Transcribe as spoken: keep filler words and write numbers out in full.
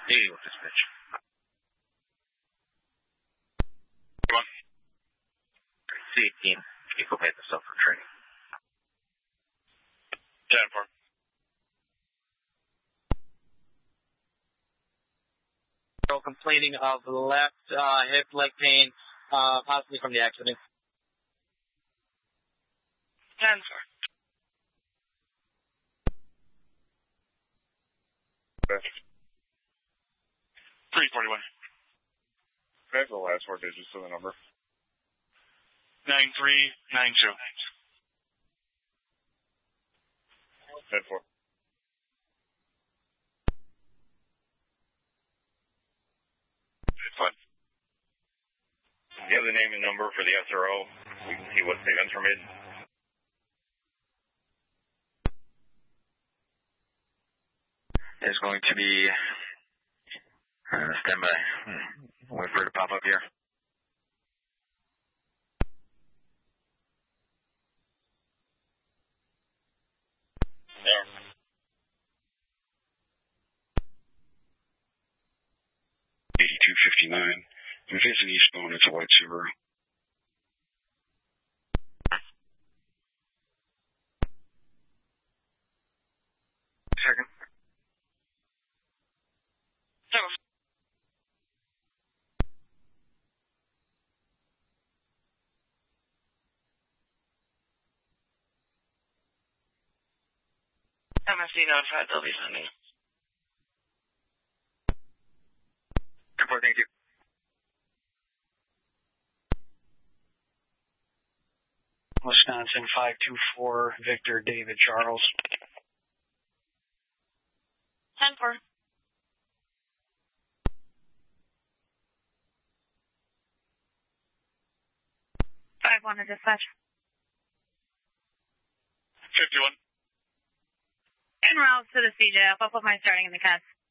eighty with dispatch. One. C eighteen, you go back to self for training. ten four. Complaining of left uh, hip leg pain, uh, possibly from the accident. ten four. three forty-one. Can I have the last four digits of the number? nine three nine two. ten four. Fine. Do you have the name and number for the S R O? We can see what statements were made. It's going to be uh, standby. Wait for it to pop up here. There. eighty-two fifty-nine. I'm facing eastbound. It's a white Subaru. Second. M S C notified they'll be sending. Report, thank you. Wisconsin five two four, Victor David Charles. ten four. five one to dispatch. fifty-one. En route to the C J F. I'll put my starting in the cast.